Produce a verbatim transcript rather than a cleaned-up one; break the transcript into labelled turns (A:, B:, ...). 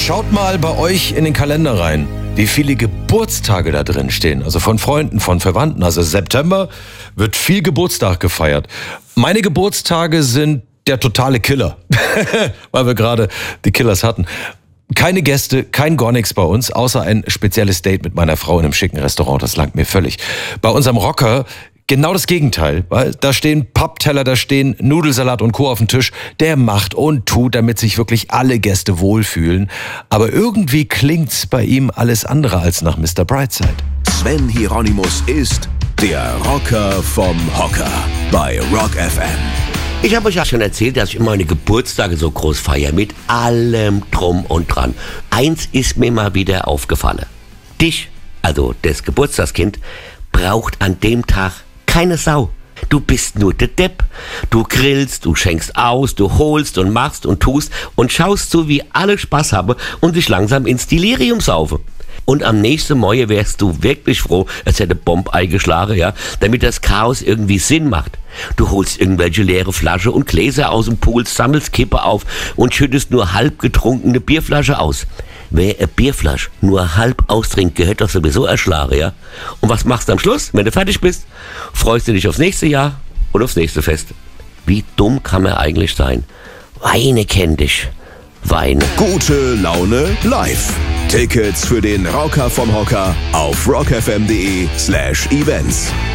A: Schaut mal bei euch in den Kalender rein, wie viele Geburtstage da drin stehen. Also von Freunden, von Verwandten. Also September wird viel Geburtstag gefeiert. Meine Geburtstage sind der totale Killer, weil wir gerade die Killers hatten. Keine Gäste, kein gar nichts bei uns, außer ein spezielles Date mit meiner Frau in einem schicken Restaurant. Das langt mir völlig. Bei unserem Rocker genau das Gegenteil, weil da stehen Pappteller, da stehen Nudelsalat und Co. auf dem Tisch. Der macht und tut, damit sich wirklich alle Gäste wohlfühlen. Aber irgendwie klingt's bei ihm alles andere als nach Mister Brightside.
B: Sven Hieronymus ist der Rocker vom Hocker bei Rock F M.
C: Ich habe euch ja schon erzählt, dass ich immer meine Geburtstage so groß feiere, mit allem drum und dran. Eins ist mir mal wieder aufgefallen. Dich, also das Geburtstagskind, braucht an dem Tag keine Sau. Du bist nur der Depp. Du grillst, du schenkst aus, du holst und machst und tust und schaust zu, wie alle Spaß haben und sich langsam ins Delirium saufen. Und am nächsten Morgen wärst du wirklich froh, als hätte Bomb eingeschlagen, ja, damit das Chaos irgendwie Sinn macht. Du holst irgendwelche leere Flasche und Gläser aus dem Pool, sammelst Kippe auf und schüttest nur halb getrunkene Bierflasche aus. Wer eine Bierflasche nur halb austrinkt, gehört doch sowieso erschlagen, ja. Und was machst du am Schluss, wenn du fertig bist? Freust du dich aufs nächste Jahr und aufs nächste Fest. Wie dumm kann man eigentlich sein? Weine kenn dich. Weine.
B: Gute Laune live. Tickets für den Rocker vom Hocker auf rockfm.de slash events.